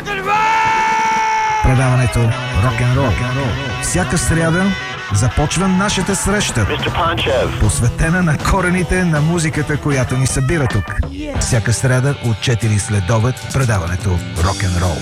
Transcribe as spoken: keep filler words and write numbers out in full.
Предаването Рок-н-рол. Всяка сряда започва нашата среща, посветена на корените на музиката, която ни събира тук. Всяка сряда от четири след обед предаването Рок-н-рол.